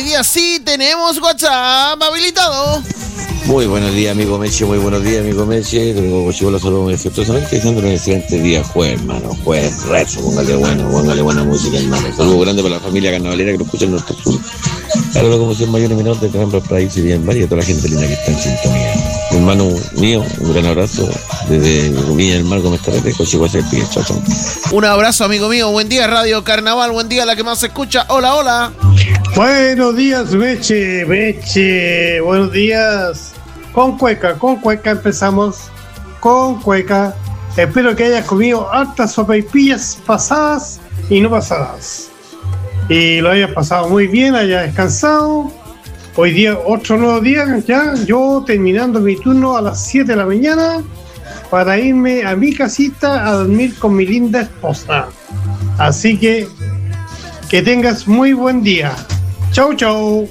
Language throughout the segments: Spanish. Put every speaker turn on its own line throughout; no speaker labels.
día sí tenemos WhatsApp habilitado.
Muy buenos días, amigo Meche, muy buenos días, amigo Meche. Tengo los saludos muy afectuosamente, diciendo un excelente día, jueves, hermano. Jueves, rezo, póngale buena música, hermano. Saludos grandes para la familia carnavalera que nos escucha en nuestro sur. Claro, la Comisión Mayor y Menor de Trambra, País y Bien Valle, y a toda la gente linda que está en sintonía. Hermano mío, un gran abrazo desde Viña del Mar, Gómez Tarrete, Cochihuasi, el Pie, chao, chao.
Un abrazo, amigo mío. Buen día, Radio Carnaval. Buen día, la que más se escucha. Hola, hola.
Buenos días, Meche. Buenos días. Con cueca empezamos. Con cueca. Espero que hayas comido hartas sopaipillas pasadas y no pasadas. Y lo hayas pasado muy bien, hayas descansado. Hoy día, otro nuevo día, ya. Yo terminando mi turno a las 7 de la mañana para irme a mi casita a dormir con mi linda esposa. Así que tengas muy buen día. Chau, chau.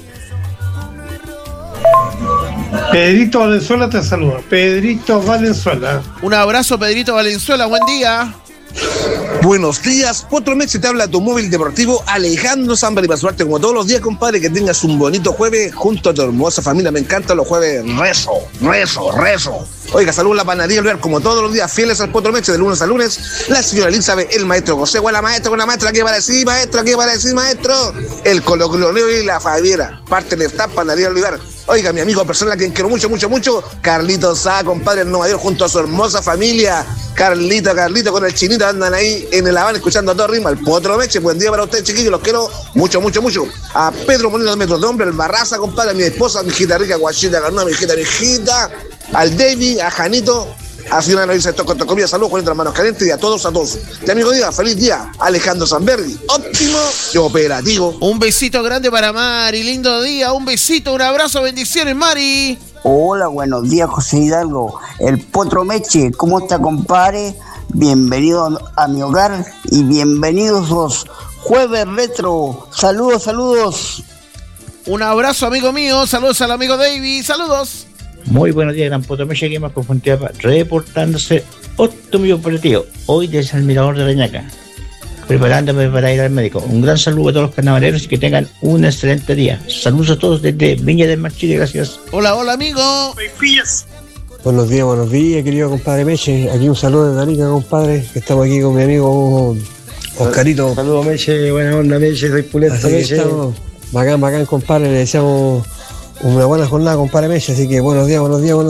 Pedrito Valenzuela te saluda. Pedrito Valenzuela.
Un abrazo, Pedrito Valenzuela. Buen día.
Buenos días, Potro Meche, te habla tu móvil deportivo Alejandro Zambari para saludarte como todos los días, compadre, que tengas un bonito jueves junto a tu hermosa familia. Me encantan los jueves, rezo. Oiga, saludos a la panadería Lugar, como todos los días, fieles al Potro Meche, de lunes a lunes, la señora Elizabeth, el maestro José, la maestra, ¿qué para decir, maestro? El Colo-Coloneo y la Fabiera, parte de esta panadería Lugar. Oiga, mi amigo personal, a quien quiero mucho, Carlito Sá, compadre, en Nueva York, junto a su hermosa familia. Carlito, con el chinito, andan ahí en el Habana escuchando a todo ritmo. El Potro Meche, buen día para ustedes, chiquillos, los quiero mucho. A Pedro Molina de Metro de Hombre, el Barraza, compadre, a mi esposa, mi hijita rica, guachita, mi hijita, al David, a Janito, a Ciudadano Luisa, esto con comida, salud, con las manos calientes y a todos. De amigo día, feliz día, Alejandro Zamberri, óptimo y operativo.
Un besito grande para Mari, lindo día, un besito, un abrazo, bendiciones, Mari.
Hola, buenos días, José Hidalgo, el Potro Meche, ¿cómo está, compadre? Bienvenido a mi hogar y bienvenidos los Jueves Retro. Saludos.
Un abrazo, amigo mío, saludos al amigo David, saludos.
Muy buenos días, gran Potro Meche, que más profundidad reportándose óptimo operativo, hoy desde el Mirador de Reñaca, preparándome para ir al médico. Un gran saludo a todos los carnavaleros y que tengan un excelente día. Saludos a todos desde Viña del Mar, Chile, gracias.
Hola, amigo.
Buenos días, querido compadre Meche. Aquí un saludo de Arica, compadre, que estamos aquí con mi amigo Oscarito.
Saludos, Meche, buena onda, Meche, soy Pulento, Meche.
Bacán, compadre, le deseamos una buena jornada, compadre Meche, así que buenos días.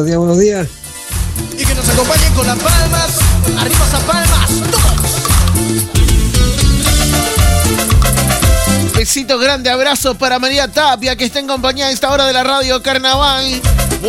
Y que nos acompañen con las palmas, arriba esas palmas, todos. Besito grande, abrazo para María Tapia, que está en compañía a esta hora de la Radio Carnaval.